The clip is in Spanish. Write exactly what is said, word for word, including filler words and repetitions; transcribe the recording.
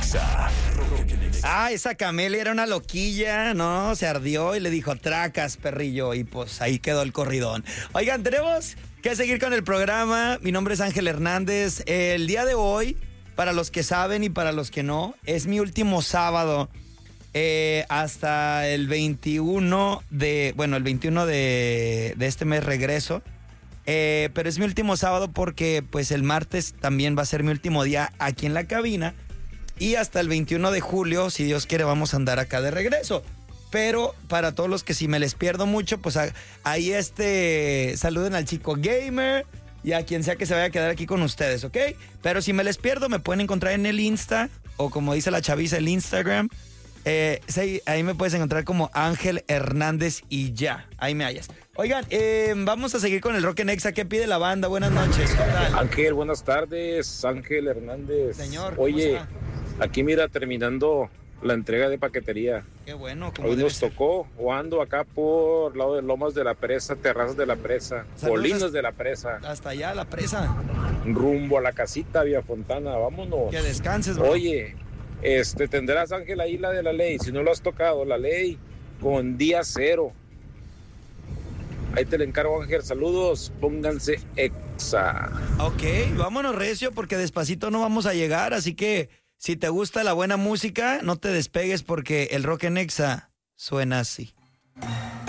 Nexa. Ah, esa Camelia era una loquilla, ¿no? Se ardió y le dijo, tracas, perrillo. Y pues ahí quedó el corridón. Oigan, tenemos que seguir con el programa. Mi nombre es Ángel Hernández. El día de hoy, para los que saben y para los que no, es mi último sábado. Eh, hasta el veintiuno de... Bueno, el veintiuno de, de este mes regreso. Eh, pero es mi último sábado porque pues el martes también va a ser mi último día aquí en la cabina. Y hasta el veintiuno de julio, si Dios quiere, vamos a andar acá de regreso. Pero para todos los que si me les pierdo mucho, pues ahí este saluden al chico gamer y a quien sea que se vaya a quedar aquí con ustedes, ¿ok? Pero si me les pierdo, me pueden encontrar en el Insta, o como dice la chaviza, el Instagram. Eh, sí, ahí me puedes encontrar como Ángel Hernández y ya, ahí me hallas. Oigan, eh, vamos a seguir con el Rock en Exa. ¿Qué pide la banda? Buenas noches, ¿qué tal? Ángel, buenas tardes, Ángel Hernández. Señor, ¿cómo Oye, está? Aquí mira, terminando la entrega de paquetería. Qué bueno, como Hoy debe nos ser. tocó, o ando acá por lado de Lomas de la Presa, Terrazas de la Presa, Saludos Colinas hasta- de la Presa, Hasta allá, la presa. rumbo a la casita Villa Fontana, vámonos. Que descanses, bro. Oye, este, tendrás, Ángel, ahí la de la ley, si no lo has tocado, la ley con día cero. Ahí te le encargo, Ángel, saludos, pónganse exa. Ok, vámonos recio porque despacito no vamos a llegar, así que si te gusta la buena música, no te despegues porque el Rock en Exa suena así.